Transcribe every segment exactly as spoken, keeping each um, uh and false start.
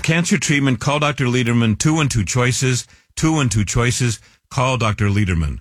cancer treatment, call Doctor Lederman. Two and two choices. Two and two choices. Call Doctor Lederman.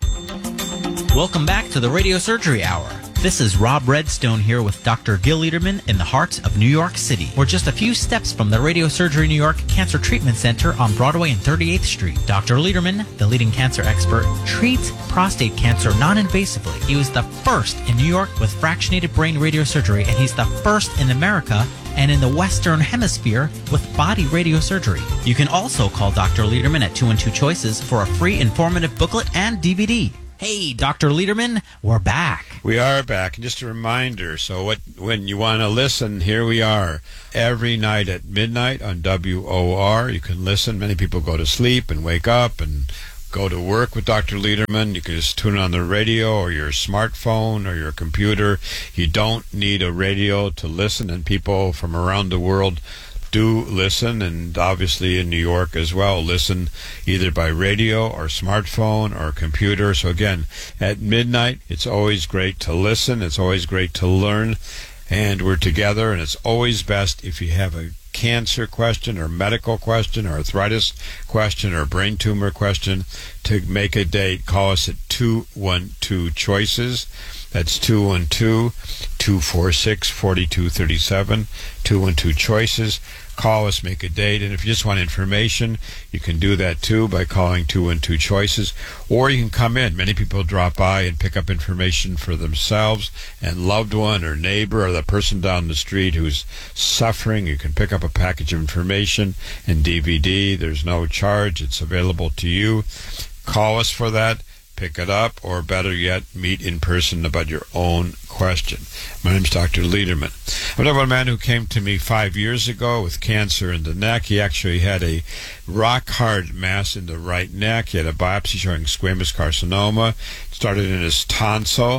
Welcome back to the Radio Surgery Hour. This is Rob Redstone here with Doctor Gil Lederman in the heart of New York City. We're just a few steps from the Radio Surgery New York Cancer Treatment Center on Broadway and thirty-eighth Street. Doctor Lederman, the leading cancer expert, treats prostate cancer non-invasively. He was the first in New York with fractionated brain radiosurgery, and he's the first in America and in the Western Hemisphere with body radiosurgery. You can also call Doctor Lederman at two and two choices for a free informative booklet and D V D. Hey, Doctor Lederman, we're back. We are back. And just a reminder, so what, when you want to listen, here we are. Every night at midnight on W O R, you can listen. Many people go to sleep and wake up and go to work with Doctor Lederman. You can just tune on the radio or your smartphone or your computer. You don't need a radio to listen, and people from around the world do listen, and obviously in New York as well, listen either by radio or smartphone or computer. So again, at midnight, it's always great to listen. It's always great to learn, and we're together, and it's always best if you have a cancer question or medical question or arthritis question or brain tumor question to make a date. Call us at two one two choices. That's two one two, two four six, four two three seven, two one two choices. Call us, make a date, and if you just want information, you can do that too by calling two one two choices, or you can come in. Many people drop by and pick up information for themselves and loved one or neighbor or the person down the street who's suffering. You can pick up a package of information and D V D. There's no charge. It's available to you. Call us for that. Pick it up, or better yet, meet in person about your own question. My name is Doctor Lederman. I'm talking about a man who came to me five years ago with cancer in the neck. He actually had a rock-hard mass in the right neck. He had a biopsy showing squamous carcinoma. It started in his tonsil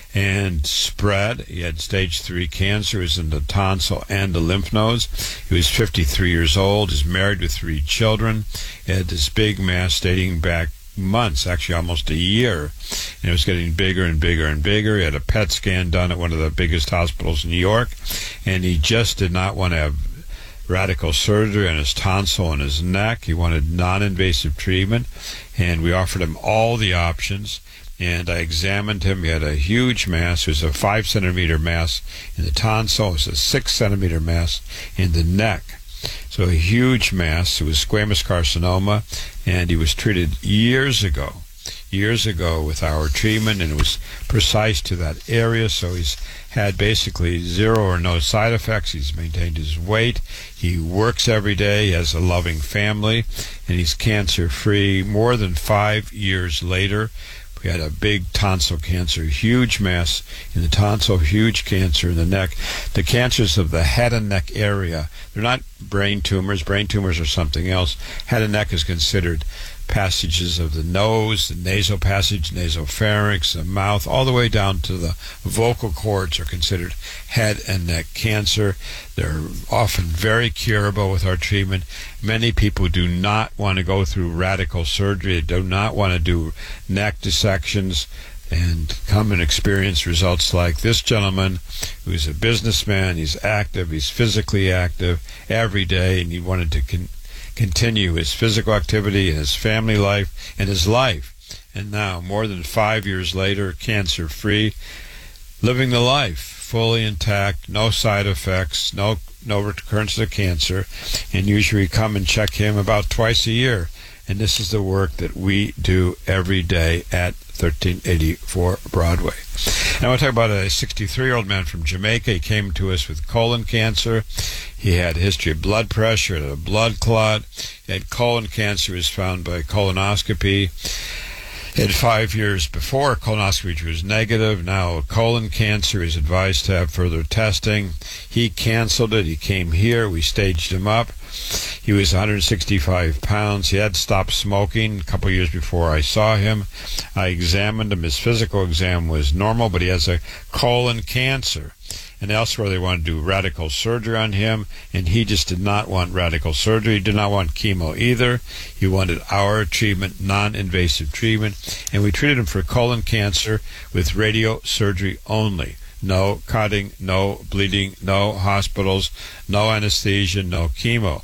and spread. He had stage three cancer. It was in the tonsil and the lymph nodes. He was fifty-three years old. He's married with three children. He had this big mass dating back months, actually almost a year, and it was getting bigger and bigger and bigger. He had a P E T scan done at one of the biggest hospitals in New York, and he just did not want to have radical surgery on his tonsil and his neck. He wanted non-invasive treatment, and we offered him all the options, and I examined him. He had a huge mass. It was a five centimeter mass in the tonsil. It was a six centimeter mass in the neck. So a huge mass. It was squamous carcinoma, and he was treated years ago, years ago with our treatment, and it was precise to that area. So he's had basically zero or no side effects. He's maintained his weight. He works every day. He has a loving family, and he's cancer-free more than five years later. We had a big tonsil cancer, huge mass in the tonsil, huge cancer in the neck. The cancers of the head and neck area, they're not brain tumors. Brain tumors are something else. Head and neck is considered passages of the nose, the nasal passage, nasopharynx, the mouth, all the way down to the vocal cords are considered head and neck cancer. They're often very curable with our treatment. Many people do not want to go through radical surgery. They do not want to do neck dissections and come and experience results like this gentleman, who's a businessman. He's active. He's physically active every day, and he wanted to con- continue his physical activity and his family life and his life. And now, more than five years later, cancer-free, living the life, fully intact, no side effects, no no recurrence of cancer, and usually come and check him about twice a year. And this is the work that we do every day at thirteen eighty-four Broadway. Now I want to talk about a sixty-three-year-old man from Jamaica. He came to us with colon cancer. He had a history of blood pressure, had a blood clot. He had colon cancer. He was found by colonoscopy. He had five years before colonoscopy, which was negative. Now colon cancer. Is advised to have further testing. He canceled it. He came here. We staged him up. He was one hundred sixty-five pounds. He had stopped smoking a couple years before I saw him. I examined him. His physical exam was normal, but he has a colon cancer. And elsewhere they wanted to do radical surgery on him, and he just did not want radical surgery. He did not want chemo either. He wanted our treatment, non-invasive treatment, and we treated him for colon cancer with radio surgery only. No cutting, no bleeding, no hospitals, no anesthesia, no chemo.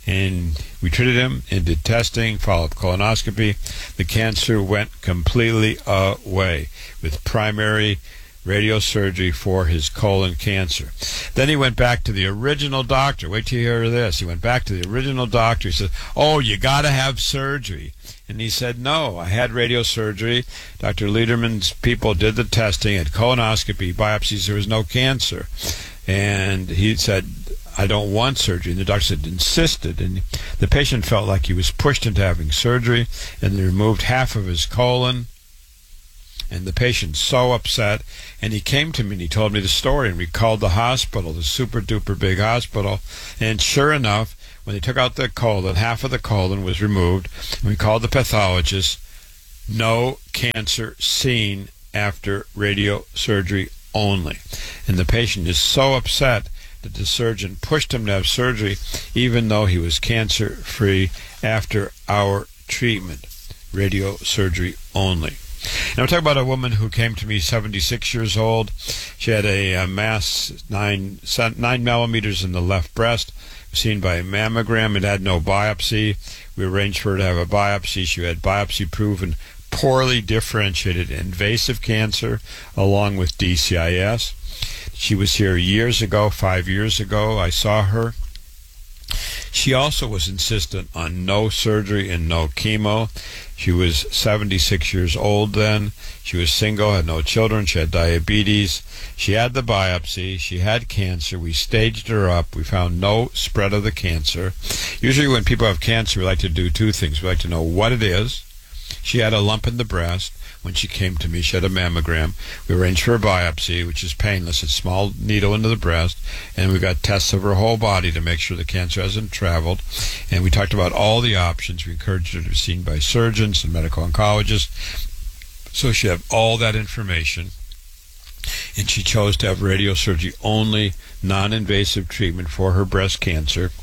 And we treated him and did testing, followed colonoscopy. The cancer went completely away with primary radiosurgery for his colon cancer. Then he went back to the original doctor. Wait till you hear this. He went back to the original doctor. He said, oh, you got to have surgery. And he said, no, I had radiosurgery. Doctor Lederman's people did the testing, had colonoscopy, biopsies, there was no cancer. And he said, I don't want surgery. And the doctor said, insisted. And the patient felt like he was pushed into having surgery, and they removed half of his colon. And the patient's so upset. And he came to me and he told me the story. And we called the hospital, the super-duper big hospital. And sure enough, when they took out the colon, half of the colon was removed. And we called the pathologist. No cancer seen after radiosurgery only. And the patient is so upset that the surgeon pushed him to have surgery even though he was cancer-free after our treatment. Radiosurgery only. Now, we're talking about a woman who came to me, seventy-six years old. She had a, a mass, nine, nine millimeters in the left breast, seen by a mammogram. It had no biopsy. We arranged for her to have a biopsy. She had biopsy-proven poorly differentiated invasive cancer along with D C I S. She was here years ago, five years ago. I saw her. She also was insistent on no surgery and no chemo. She was seventy-six years old then. She was single, had no children. She had diabetes. She had the biopsy. She had cancer. We staged her up. We found no spread of the cancer. Usually when people have cancer, we like to do two things. We like to know what it is. She had a lump in the breast. When she came to me, she had a mammogram. We arranged for a biopsy, which is painless. It's a small needle into the breast. And we got tests of her whole body to make sure the cancer hasn't traveled. And we talked about all the options. We encouraged her to be seen by surgeons and medical oncologists. So she had all that information. And she chose to have radiosurgery only, non-invasive treatment for her breast cancer.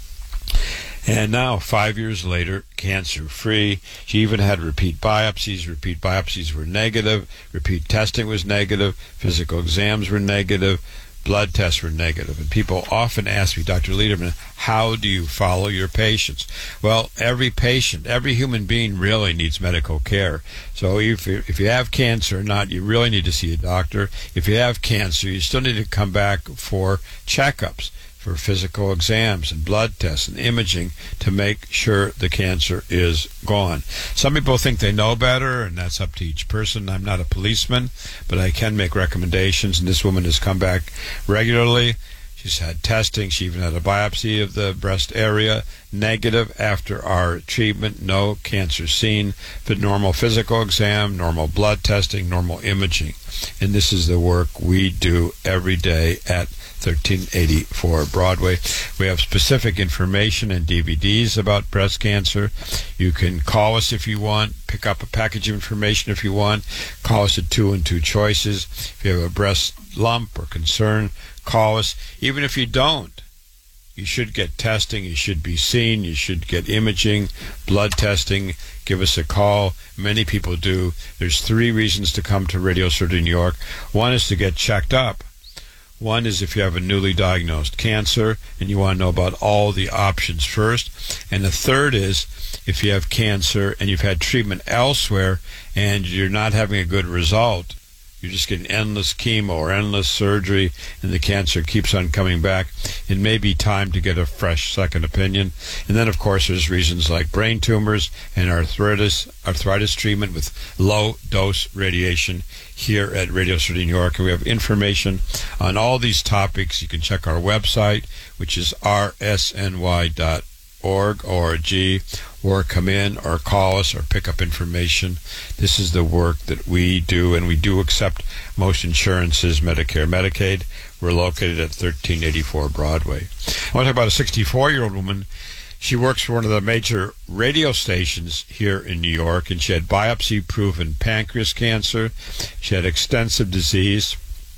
And now, five years later, cancer-free. She even had repeat biopsies. Repeat biopsies were negative. Repeat testing was negative. Physical exams were negative. Blood tests were negative. And people often ask me, Doctor Lederman, how do you follow your patients? Well, every patient, every human being really needs medical care. So if you, if you have cancer or not, you really need to see a doctor. If you have cancer, you still need to come back for checkups, for physical exams and blood tests and imaging to make sure the cancer is gone. Some people think they know better, and that's up to each person. I'm not a policeman, but I can make recommendations, and this woman has come back regularly. She's had testing. She even had a biopsy of the breast area, negative after our treatment, no cancer seen, but normal physical exam, normal blood testing, normal imaging. And this is the work we do every day at thirteen eighty-four Broadway. We have specific information and D V Ds about breast cancer. You can call us if you want, pick up a package of information if you want. Call us at two and two choices. If you have a breast lump or concern, call us. Even if you don't, you should get testing, you should be seen, you should get imaging, blood testing. Give us a call. Many people do. There's three reasons to come to Radiosurgery New York. One is to get checked up. One is if you have a newly diagnosed cancer and you want to know about all the options first. And the third is if you have cancer and you've had treatment elsewhere and you're not having a good result, you're just getting endless chemo or endless surgery and the cancer keeps on coming back, it may be time to get a fresh second opinion. And then, of course, there's reasons like brain tumors and arthritis, arthritis treatment with low-dose radiation here at Radiosurgery New York. And we have information on all these topics. You can check our website, which is r s n y dot org, O R G, or come in or call us or pick up information. This is the work that we do, and we do accept most insurances, Medicare, Medicaid. We're located at thirteen eighty-four Broadway. I want to talk about a sixty-four-year-old woman. She works for one of the major radio stations here in New York, and she had biopsy-proven pancreas cancer. She had extensive disease.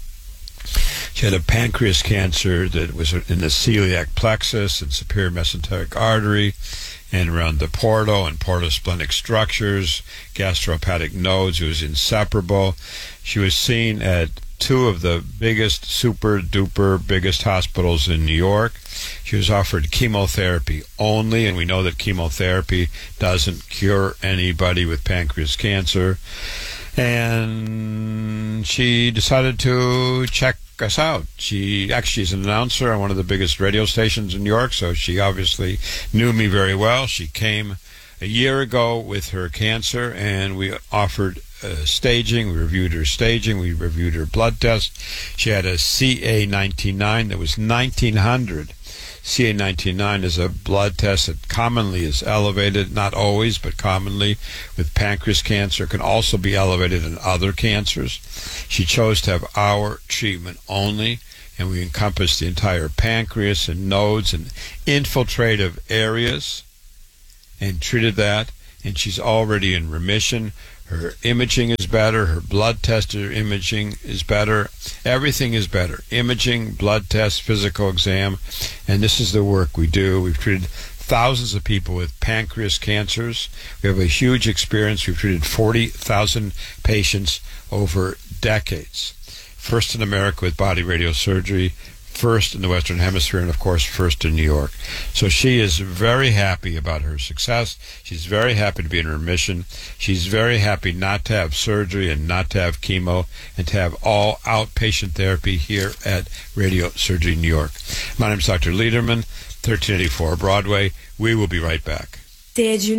She had a pancreas cancer that was in the celiac plexus and superior mesenteric artery and around the portal and portosplenic structures, gastrohepatic nodes. It was inseparable. She was seen at two of the biggest, super duper biggest hospitals in New York. She was offered chemotherapy only, and we know that chemotherapy doesn't cure anybody with pancreas cancer. And she decided to check us out. She actually is an announcer on one of the biggest radio stations in New York, so she obviously knew me very well. She came a year ago with her cancer, and we offered uh, staging. We reviewed her staging. We reviewed her blood test. She had a C A ninety-nine that was nineteen hundred. C A ninety-nine is a blood test that commonly is elevated, not always, but commonly with pancreas cancer. It can also be elevated in other cancers. She chose to have our treatment only, and we encompassed the entire pancreas and nodes and infiltrative areas and treated that, and she's already in remission. Her imaging is better. Her blood test her imaging is better. Everything is better. Imaging, blood test, physical exam. And this is the work we do. We've treated thousands of people with pancreas cancers. We have a huge experience. We've treated forty thousand patients over decades. First in America with body radiosurgery, first in the Western Hemisphere, and of course first in New York. So she is very happy about her success. She's very happy to be in remission. She's very happy not to have surgery and not to have chemo, and to have all outpatient therapy here at Radio Surgery New York. My name is Doctor Lederman, thirteen eighty-four Broadway. We will be right back. Did you